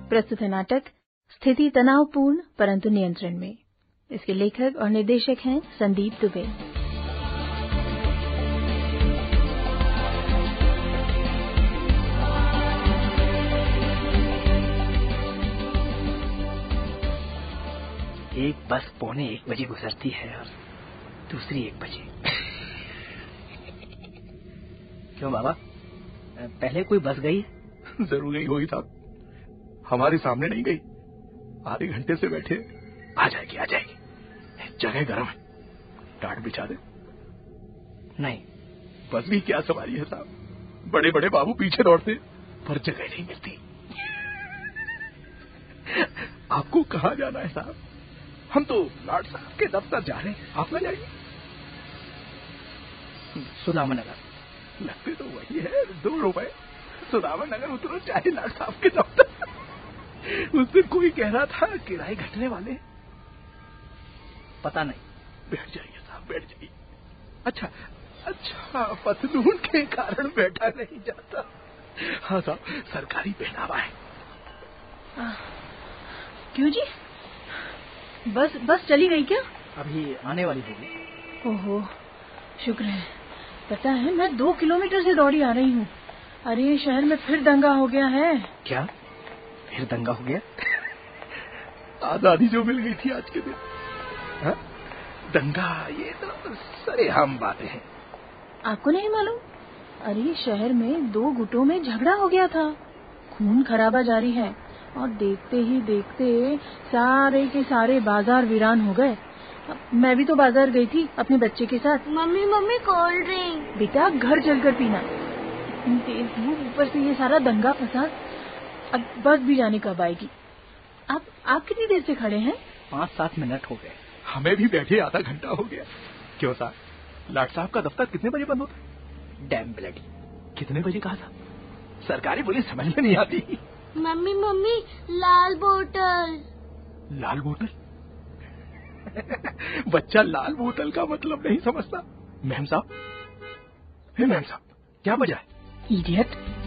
प्रस्तुत है नाटक स्थिति तनावपूर्ण परंतु नियंत्रण में। इसके लेखक और निर्देशक हैं संदीप दुबे। एक बस 1:45 गुजरती है और दूसरी 1 बजे। क्यों बाबा, पहले कोई बस गई? जरूर गई होगी साहब, हमारे सामने नहीं गई। आधे घंटे से बैठे। आ जाएगी आ जाएगी, जगह गर्म है, टाट बिछा दे। नहीं, बस भी क्या सवारी है साहब, बड़े बड़े बाबू पीछे दौड़ते पर जगह नहीं मिलती। आपको कहाँ जाना है साहब? हम तो लाट साहब के दफ्तर जा रहे हैं, आप ना जाइए। सुदामा नगर। लगते तो वही है, 2 रुपए। सुदामा नगर उतरो चाहे लाट साहब के दफ्तर। उस दिन कोई कह रहा था किराए घटने वाले। पता नहीं। बैठ जाइए साहब, बैठ जाइए। अच्छा, पतलून के कारण बैठा नहीं जाता। हाँ साहब, सरकारी पहनावा है। क्यों जी, बस चली गई क्या? अभी आने वाली होगी। ओहो, शुक्र है। पता है, मैं 2 किलोमीटर से दौड़ी आ रही हूँ। अरे शहर में फिर दंगा हो गया है। क्या फिर दंगा हो गया? आजादी जो मिल गई थी आज के दिन। हा? दंगा, ये तो सरेआम बातें हैं। आपको नहीं मालूम? अरे शहर में 2 गुटों में झगड़ा हो गया था। खून खराबा जारी है और देखते ही देखते सारे के सारे बाजार वीरान हो गए। मैं भी तो बाजार गई थी अपने बच्चे के साथ। Mummy cold drink. बेटा, घर चलकर पीना। इतनी तेज धूप, ऊपर से ये सारा दंगा फसाद। अब बस भी जाने कब आएगी? आप कितनी देर से खड़े हैं? 5-7 मिनट हो गए। हमें भी बैठे आधा घंटा हो गया। क्यों साहब, लाट साहब का दफ्तर कितने बजे बंद होता? Dam bloody. कितने बजे कहा था? सरकारी बोली समझ में नहीं आती। मम्मी लाल बोतल। लाल बोतल? बच्चा लाल बोतल का मतलब नहीं समझता। मैम साहब, क्या वजह है? इडियट।